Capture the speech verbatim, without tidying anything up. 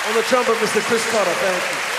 On the trumpet, Mister Chris Cotter, thank you.